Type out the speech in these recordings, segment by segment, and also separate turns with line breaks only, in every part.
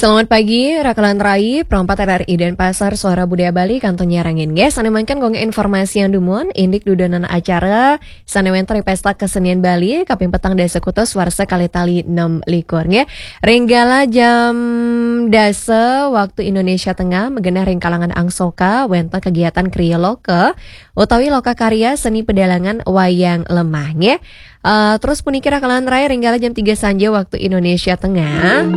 Selamat pagi, Rakalan Rai, perompat RRI dan Pasar Suara Budaya Bali, kanton nyarangin guys. Sanemangkan gong informasi yang dumon, indik dudanan acara, sanewenter pesta kesenian Bali, kaping petang desa kutus, warsa kali tali 6 likur nge. Ringgala jam dasa waktu Indonesia Tengah, megenah ring kalangan angsoka, wenta kegiatan kriya loka, utawi loka karya seni pedalangan wayang lemah nge. Terus puniki Rakalan Rai, ringgala jam 3 sanja waktu Indonesia Tengah.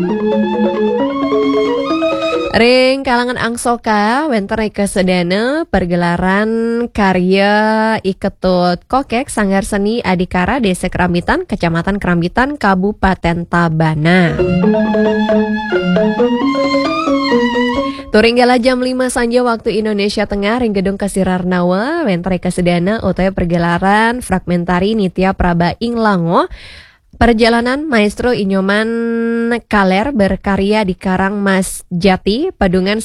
Ring kalangan angsoka, wenter kesedana pergelaran karya iketut kokek Sanggar Seni Adikara Desa Kerambitan, Kecamatan Kerambitan, Kabupaten Tabana. Turinggala jam 5 sanja waktu Indonesia Tengah, ring gedung Kasirarnawa, wenter kesedana utaya pergelaran fragmentari Nitya Praba Inglango. Perjalanan Maestro Inyoman Kaler berkarya di Karang Mas Jati, Padungan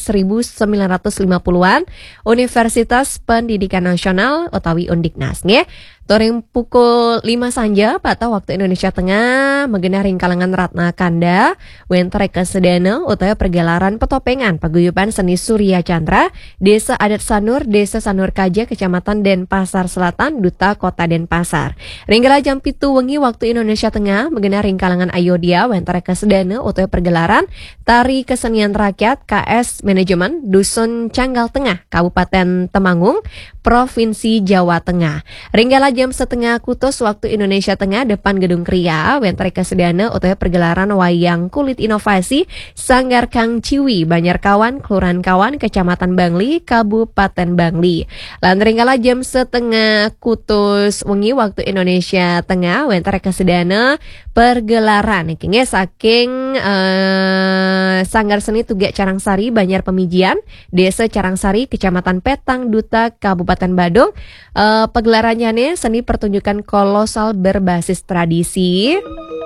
1950-an, Universitas Pendidikan Nasional, Otawi Undiknas. Turing pukul 5 sanja, pada waktu Indonesia Tengah, megenah ring kalangan Ratna Kanda, wenter kesedana, utaya pergelaran petopengan, paguyuban seni Surya Chandra, Desa Adat Sanur, Desa Sanur Kaja, Kecamatan Denpasar Selatan, Duta Kota Denpasar. Ringgala jam 7 wengi waktu Indonesia Tengah, megenah ring kalangan Ayodhya, wenter kesedana, utaya pergelaran Tari Kesenian Rakyat KS Manajemen, Dusun Canggal Tengah, Kabupaten Temanggung, Provinsi Jawa Tengah. Ringgala jam setengah kutus waktu Indonesia Tengah, depan Gedung Kria, wenter kesedana utaya pergelaran wayang kulit inovasi Sanggar Kang Ciwi, Banjarkawan, Kelurahan Kawan, Kecamatan Bangli, Kabupaten Bangli. Lan ringgala jam setengah kutus wengi waktu Indonesia Tengah, wenter kesedana pergelaran iki saking Sanggar Seni Tugak Carangsari, Banjar Pemijian, Desa Carangsari, Kecamatan Petang, Duta Kabupaten Badung. Pegelarannya seni pertunjukan kolosal berbasis tradisi.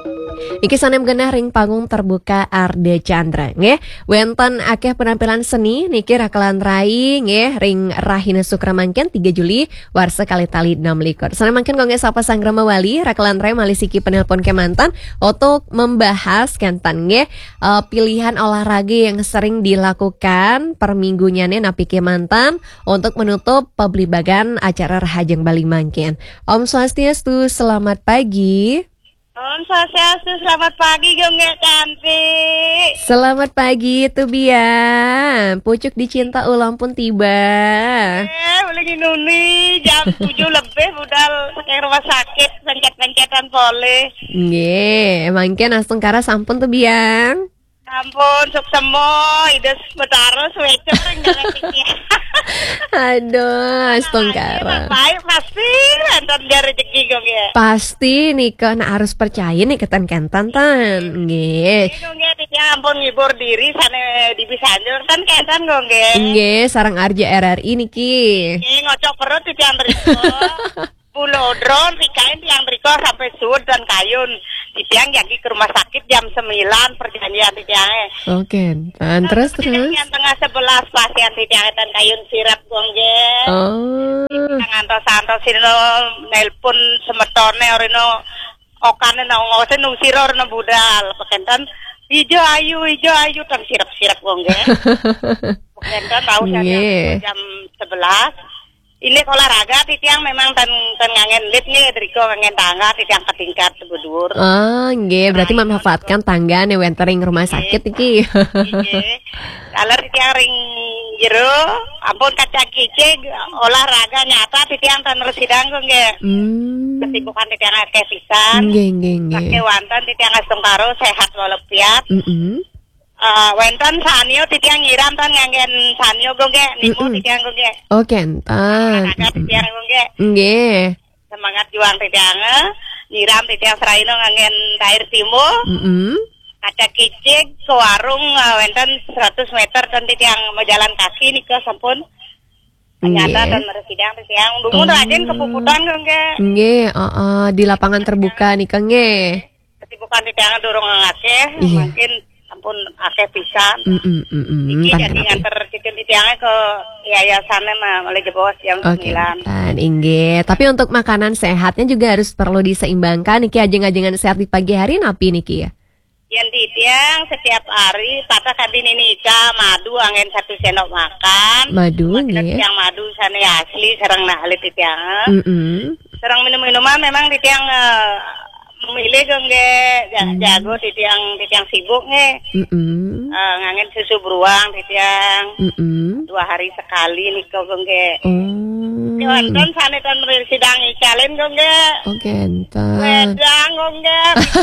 Iki sanem genah ring panggung terbuka Arde Chandra nggih. Wenten akeh penampilan seni niki Rakalan Rai nggih ring Rahina Sukramangken 3 Juli warsa kali tali 6 likur. Sanem mangken gongge sapa Sanggrama Wali Rakalan Rai malisiki penelpon kemantan untuk membahas kentan nggih pilihan olahraga yang sering dilakukan per minggunya napi kemantan untuk menutup pemlibagan acara Rahajeng Bali mangken. Om Swastiastu, selamat pagi.
Om Swastiastu, selamat pagi gongge cantik.
Selamat pagi tuh Bian. Pucuk dicinta ulang pun tiba.
Boleh nginuni jam 7 lebih budal pakai rumah sakit pencet-pencetan boleh.
Nggih, mangken langsung kara sampun tuh Bian.
Ampun, suksemo, ides betaro swecer enggak pikir.
Aduh, astongkara.
Baik pasti antar dia rezeki gongge.
Pasti nih kan harus percaya nih ketan-kentan tan. Nggih.
Gongge ya ampun ngibur diri sana di Bisanjur kan kentan gongge.
Nggih, sarang Arja RRI niki.
Ngocok perut di tiang beriko. Pulau drone pikain tiang beriko sampai sud dan kayun. Di tiang jadi ke rumah sakit jam 9 perjanjian di tiangnya.
Oke, terus.
Yang tengah 11 pasien di tiang dan kayun sirap gongge.
Oh.
Ngantos-antos sino nelpon semetone orino okane ngose nung siro orino budal. Pekentan ijo ayu tang sirap-sirap gongge. Pekentan tahu saya jam 11. Ini olahraga titiang memang tan ngangen lit nih Driko ngangen tangga titiang ke tingkat bedur.
Oh, nggih, berarti memanfaatkan tangga nih wentering rumah sakit iki.
Nggih. Kalau titiang ring jero, ampun kaca kicik olahraga nyata titiang tan residang kok nggih. Kesibukan titiang akeh pisan.
Nggih.
Pakai wantan titiang astungkaro sehat walafiat. Wenten sanyo titiang nyiram tan nganggen sanyo gongge nimu titiang gongge.
Oh kentan.
Agak titiang gongge.
Nggih.
Semangat juang titiang nyiram titiang seraino nganggen air timu. Kaca kicik ke warung wenten 100 meter tan titiang mau jalan kaki nih ke sampun. Ternyata dan meresidang titiang dumun rajin kepuputan gongge.
Nggih, di lapangan terbuka nih Kang nggih.
Kesibukan titiang durung ngake mungkin pun akeh pisan. Iki jadi nganter cicil tiangnya ke yayasannya mah oleh jebos jam 9.
Inggih. Tapi untuk makanan sehatnya juga harus perlu diseimbangkan. Niki ajeng-ajengan sehat di pagi hari napi niki ya?
Yang di tiang setiap hari patah kadin nikah madu angin 1 sendok makan.
Madu
Maksudnya
nggih.
tiang madu sana asli sareng nahli di tiang. Sareng minum-minuman memang di tiang memilih gengge jago di tiang sibuk nge. Ngangin susu beruang di tiang 2 hari sekali nikah gengge. Wonten sane ton sidang icalin gengge.
Oke, enten.
Wedang gengge.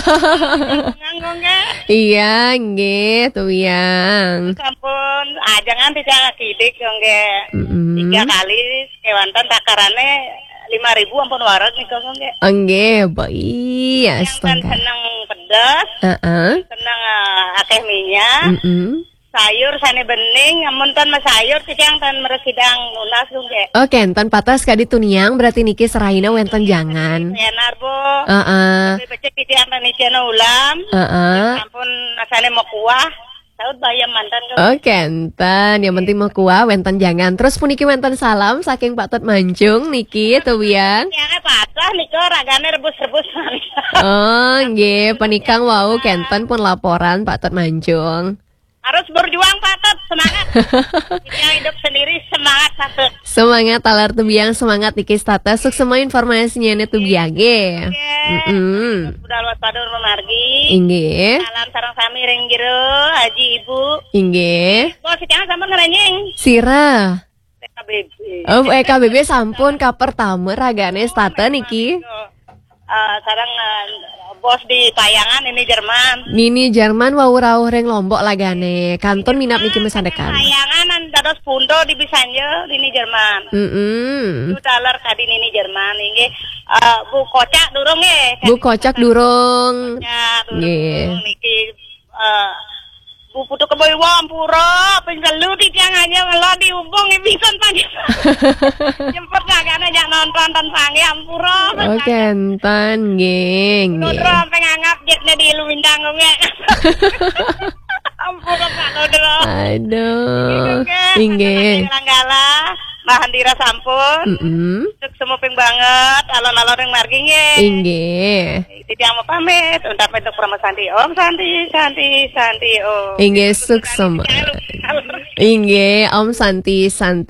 Gengge.
Iya, nggih, tuh yang.
Sampun ajangan di tiang kidik gengge. 3 kali kewanten takarane 5.000 ampun waras nikah gengge.
Nggih, baik.
Yang seneng pedas. Seneng akeh minyak. Sayur sane bening, amun tan mas sayur cicang tan meresidang lunas gengge.
Oke, enten patas kadi tuniang berarti niki serahina wenten jangan.
Enar bo. Lebih becek cicang tan iciana ulam. Ampun asane mau kuah. Saud bayam mantan gengge.
Oke, enten yang penting mau kuah wenten jangan. Terus puniki wenten salam saking Pak Tut Mancung niki tuh yang.
Tiangnya patah niko ragane rebus-rebus.
Oh, nggih, penikang wau kenten pun laporan Pak Tut Mancung.
Harus berjuang Pak Tut, semangat. Yang hidup sendiri semangat Pak Tut.
Semangat talar tubiang, semangat niki status suk semua informasinya nih tubiang nggih.
Udah luas padur memargi.
Inggih.
Salam sareng sami ring jero, Haji Ibu.
Inggih.
Bos jangan sampun ngerenyeng.
Sira.
PKBB.
Oh, EKBB sampun ka pertama ragane stata niki.
Sekarang bos di Payangan ini Jerman.
Nini Jerman wau rawuh reng Lombok lagane. Kanton minap niki mesandekan.
Payangan dados pundo di Bisanje ini Jerman. $2 kadi ini Jerman ini Bu Kocak durung nggih.
Bu Kocak durung.
Nggih. Niki Bu Putu Keboy Wampura penjelu di tiang aja ngelo dihubung bison pagi. Jemput kagane jak nonton pangi ampura.
Oke, enten nggih.
Nodro sampe ngangap jetne di Lumintang nge. Ampura Pak Nodro.
Aduh. Inggih.
Langgala Mbah Handira sampun. Suk semuping banget alon-alon yang margi nggih.
Inggih.
Tidak mau pamit untuk promo Santi Om Santi Om.
Inggih suk semua. Inggih Om Santi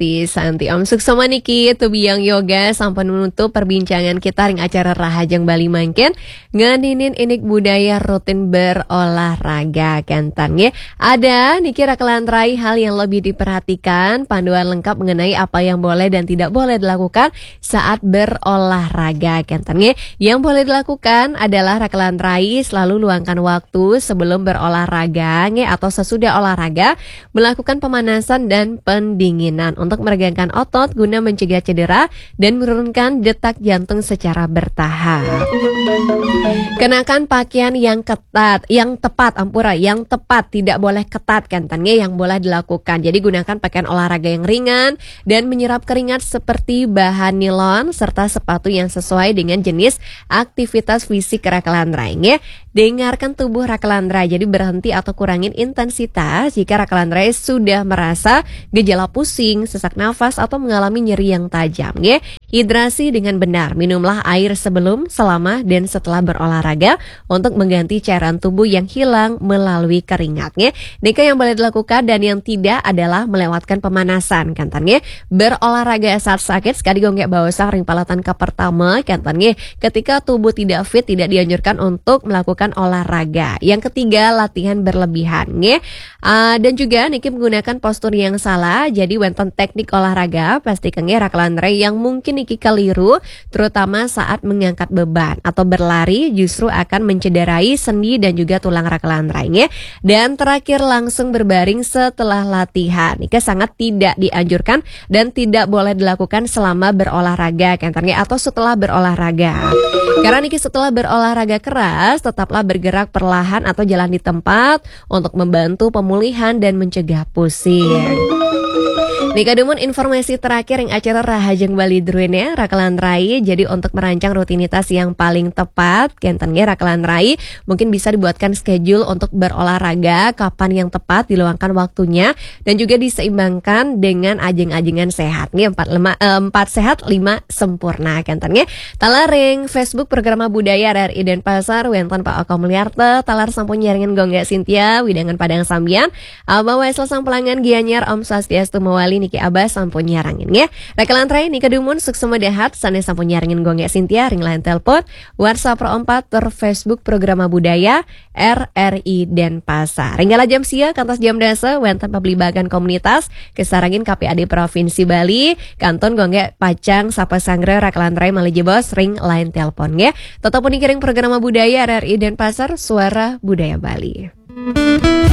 Om suk semua niki tubiang yoga sampun menutup perbincangan kita ring acara Rahajeng Bali mangken nganinin inik budaya rutin berolahraga kentan nggih. Ada niki rakelantrai hal yang lebih diperhatikan, panduan lengkap mengenai apa yang boleh dan tidak boleh dilakukan saat berolahraga kentan nggih. Yang boleh dilakukan adalah rakelantrai selalu luangkan waktu sebelum berolahraga nge atau sesudah olahraga melakukan pemanasan dan pendinginan untuk meregangkan otot guna mencegah cedera dan menurunkan detak jantung secara bertahap. Kenakan pakaian yang ketat, yang tepat tidak boleh ketat kan yang boleh dilakukan. Jadi gunakan pakaian olahraga yang ringan dan menyerap keringat seperti bahan nilon serta sepatu yang sesuai dengan jenis aktivitas fisik rakelantrai nggih. Dengarkan tubuh rakelantrai, jadi berhenti atau kurangin intensitas jika rakelantrai sudah merasa gejala pusing, sesak nafas atau mengalami nyeri yang tajam nggih. Hidrasi dengan benar, minumlah air sebelum, selama dan setelah berolahraga untuk mengganti cairan tubuh yang hilang melalui keringat nggih. Nika yang boleh dilakukan dan yang tidak adalah melewatkan pemanasan kan nggih. Berolahraga saat sakit sekali gonggek bawasah ring palatan ka pertama kan nggih. Ketika tubuh tidak fit tidak dianjurkan untuk melakukan olahraga. Yang ketiga, latihan berlebihan nggih. Dan juga niki menggunakan postur yang salah. Jadi wonten teknik olahraga pastikan nggih rakelantrai yang mungkin niki keliru terutama saat mengangkat beban atau berlari justru akan mencederai sendi dan juga tulang rakelantrai nggih. Dan terakhir langsung berbaring setelah latihan. Niki sangat tidak dianjurkan dan tidak boleh dilakukan selama berolahraga kan nggih atau setelah berolahraga. Karena niki setelah berolahraga keras tetaplah bergerak perlahan atau jalan di tempat untuk membantu pemulihan dan mencegah pusing. Nika Dumun informasi terakhir yang acara Rahajeng Bali Druin ya Rakalan Rai. Jadi untuk merancang rutinitas yang paling tepat kentennya Rakalan Rai mungkin bisa dibuatkan schedule untuk berolahraga kapan yang tepat diluangkan waktunya dan juga diseimbangkan dengan ajeng-ajengan sehat nih 4 sehat 5 sempurna kentennya. Talaring Facebook Program Budaya RRI Denpasar wenten Pak Oko Mulyarte talar sampun nyaringan Gongga Sintia widangan Padang Sambian Abah Waisel sang pelanggan Gianyar Om Swastiastu Mawali Niki Abah sampun nyarangin ya. Rekalan terakhir Nika Dumun suksema dehat sana sampun nyarangin Gongga Sintia ring lain telepon WhatsApp Pro 4 ter Facebook Program Budaya RRI Denpasar. Ringgala jam sia kantos jam dasa wenten pabelibagan komunitas kesarangin KPAD Provinsi Bali kanton Gongga Pacang Sapa Sangre Rekalan terakhir Maliji Bos ring lain telepon ya. Tetap unikiring Program Budaya RRI Denpasar Suara Budaya Bali.